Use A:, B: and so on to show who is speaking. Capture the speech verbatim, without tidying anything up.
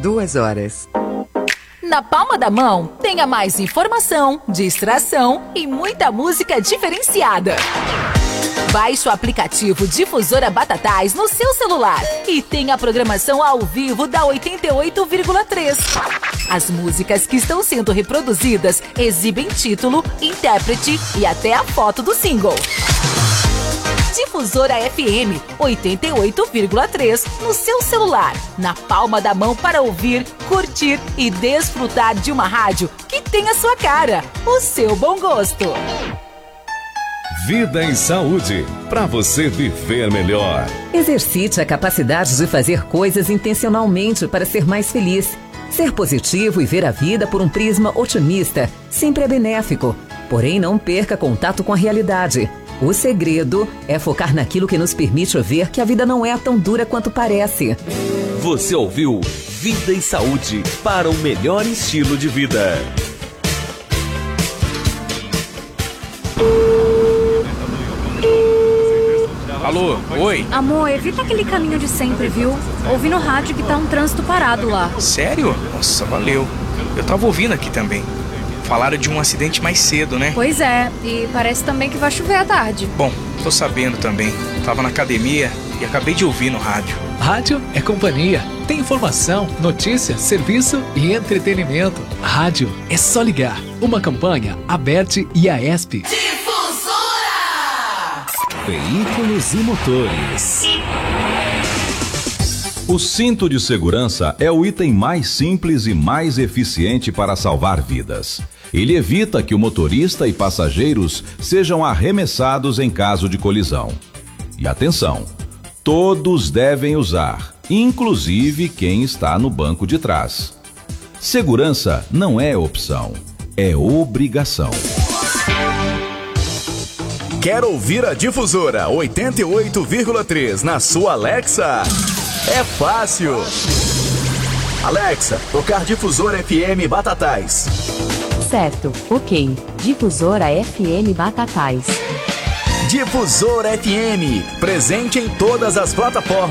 A: duas horas.
B: Na palma da mão, tenha mais informação, distração e muita música diferenciada. Baixe o aplicativo Difusora Batatais no seu celular e tenha a programação ao vivo da oitenta e oito vírgula três. As músicas que estão sendo reproduzidas exibem título, intérprete e até a foto do single. Difusora F M oitenta e oito vírgula três no seu celular, na palma da mão para ouvir, curtir e desfrutar de uma rádio que tem a sua cara, o seu bom gosto.
C: Vida em Saúde, para você viver melhor.
D: Exercite a capacidade de fazer coisas intencionalmente para ser mais feliz. Ser positivo e ver a vida por um prisma otimista sempre é benéfico, porém não perca contato com a realidade. O segredo é focar naquilo que nos permite ver que a vida não é tão dura quanto parece.
E: Você ouviu Vida e Saúde para o melhor estilo de vida.
F: Alô, oi?
G: Amor, evita aquele caminho de sempre, viu? Ouvi no rádio que tá um trânsito parado lá.
F: Sério? Nossa, valeu. Eu tava ouvindo aqui também. Falaram de um acidente mais cedo, né?
G: Pois é, e parece também que vai chover à tarde.
F: Bom, tô sabendo também. Tava na academia e acabei de ouvir no rádio.
H: Rádio é companhia. Tem informação, notícia, serviço e entretenimento. Rádio é só ligar. Uma campanha, Aberte e a ESP.
B: Difusora!
C: Veículos e motores. O cinto de segurança é o item mais simples e mais eficiente para salvar vidas. Ele evita que o motorista e passageiros sejam arremessados em caso de colisão. E atenção, todos devem usar, inclusive quem está no banco de trás. Segurança não é opção, é obrigação.
I: Quer ouvir a Difusora oitenta e oito vírgula três na sua Alexa? É fácil! Alexa, tocar Difusora F M Batatais.
J: Certo, ok. Difusora F M Batatais.
I: Difusora F M, presente em todas as plataformas.